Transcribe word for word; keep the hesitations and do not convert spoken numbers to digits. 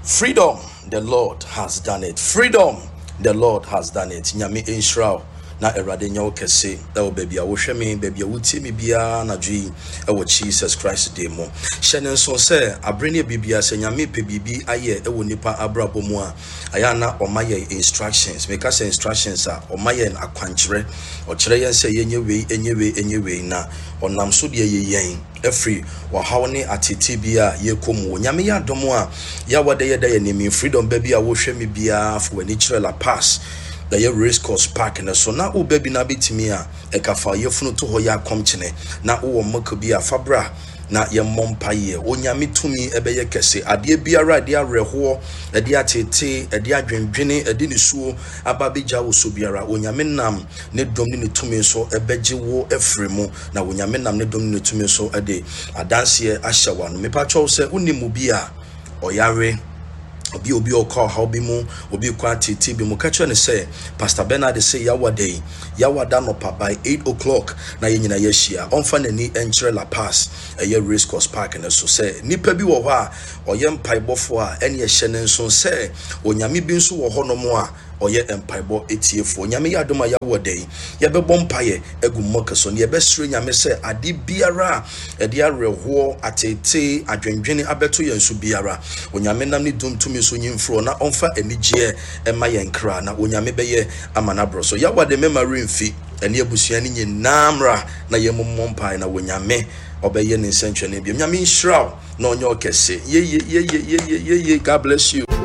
Freedom, the Lord has done it. Freedom, the Lord has done it. Nyame Israel. Na erade nya okese e wo baby a wo hwe me baby a wutie me bia na dwi e wo Jesus Christ dey mo hyene so se abrene bibia se nyame pe bibi aye e wo nipa abrabo mu a aya na omaye instructions make us instructions a omaye na akwankyere o kire yen se yenye we enye we enye we na onam so de ye yen every wa hawne atete bia ye komu nyame ya domo a ya wode ye da ye nimi freedom baby a wo hwe me bia for wani kire la pass the race course park and so now baby na bitimi a e ka fa yefunu to ho ya komchene na wo mako bi a fabra na ye mompaye onyame tumi ebeye kese ade biara de areho ade atete ade adwendwene ade nisuo ababegya wo so biara onyame nam ne dom ne tumi so ebeje wo efremu na onyame nam ne dom ne tumi so ade adanse ahyawa no mepa cho se unimu bi a oyare obi obi okọ ha obi mu obi kwa titi bi mu kacho ne say Pastor Bernard say yawa day yawa da no pa by eight o'clock na ye nyina ye hia onfa nani enkyere la pass eye race course park na so say nipa bi wo ho a oye mpaibofo a ene ye hye ne nso say onyame bi nso wo ho no mo a oye empaibo etiefo nyame ya doma yawa day ye be bompaye egu mokeso ne ye be sure nyame say ade biara e de areho atete adwendwene abeto ye nso biara onyame nam ne dum tumi so nyimfro na onfa enigye ema ye nkra na onyame beye amanabro so yawa de memory mfi ene abusua ne nyinamra na ye mommompai na wonyame obeye ne nsentwe ne bi nyame nhyiraw na onye okese ye ye ye ye ye ye God bless you.